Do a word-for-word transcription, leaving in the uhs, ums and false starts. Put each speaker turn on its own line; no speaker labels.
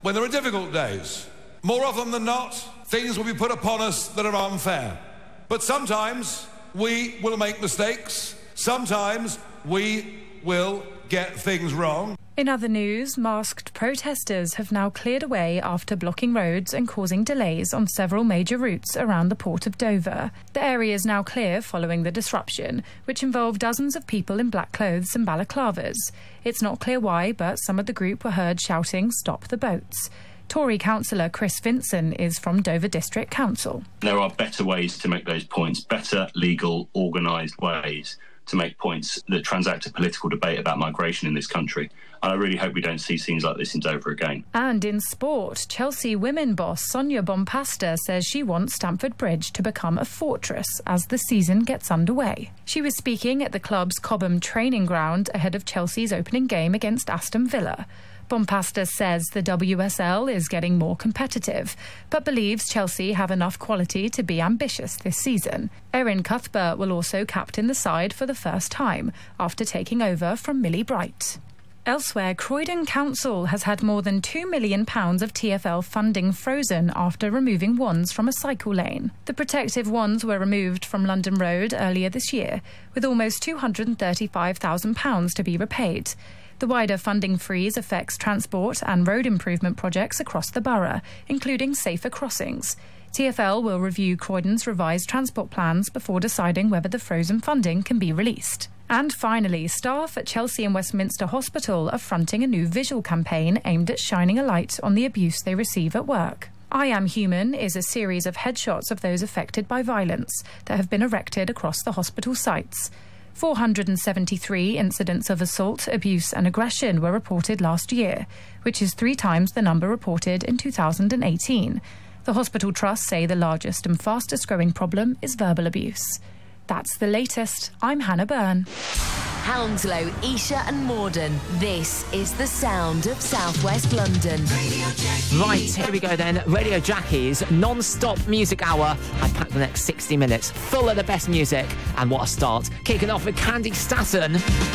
When there are difficult days, more often than not, things will be put upon us that are unfair. But sometimes we will make mistakes. Sometimes we will get things wrong.
In other news, masked protesters have now cleared away after blocking roads and causing delays on several major routes around the port of Dover. The area is now clear following the disruption, which involved dozens of people in black clothes and balaclavas. It's not clear why, but some of the group were heard shouting, "Stop the boats." Tory councillor Chris Vinson is from Dover District Council.
There are better ways to make those points, better, legal, organised ways to make points that transact a political debate about migration in this country. And I really hope we don't see scenes like this in Dover again.
And in sport, Chelsea women boss Sonia Bompasta says she wants Stamford Bridge to become a fortress as the season gets underway. She was speaking at the club's Cobham training ground ahead of Chelsea's opening game against Aston Villa. Bompasta says the W S L is getting more competitive, but believes Chelsea have enough quality to be ambitious this season. Erin Cuthbert will also captain the side for the first time after taking over from Millie Bright. Elsewhere, Croydon Council has had more than two million pounds of T F L funding frozen after removing wands from a cycle lane. The protective wands were removed from London Road earlier this year, with almost two hundred thirty-five thousand pounds to be repaid. The wider funding freeze affects transport and road improvement projects across the borough, including safer crossings. T F L will review Croydon's revised transport plans before deciding whether the frozen funding can be released. And finally, staff at Chelsea and Westminster Hospital are fronting a new visual campaign aimed at shining a light on the abuse they receive at work. I Am Human is a series of headshots of those affected by violence that have been erected across the hospital sites. four hundred seventy-three incidents of assault, abuse and aggression were reported last year, which is three times the number reported in two thousand eighteen. The Hospital Trust say the largest and fastest growing problem is verbal abuse. That's the latest. I'm Hannah Byrne.
Hounslow, Esher and Morden. This is the sound of South West London.
Right, here we go then. Radio Jackie's non-stop music hour. I've packed the next sixty minutes full of the best music. And what a start. Kicking off with Candy Stassen.